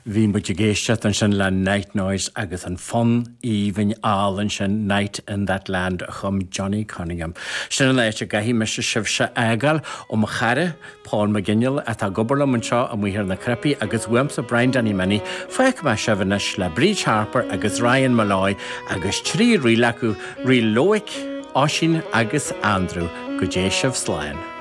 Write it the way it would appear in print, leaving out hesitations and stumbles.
Bhín bud géiste an sin le Night Noise agus an fun íhain álan sin Night in That Land chum Johnny Cunningham. Sin leite gahí me se sibse agal ó chare Paul McGinnill a tá gobarlam an seo a muhir na crepi agus wimps a Brian Danny Manny feic me sevenis le Breach Harper agus Ryan Malloy agus trí rilacu ri Loic, Oshin agus Andrew go dé sibh sláin.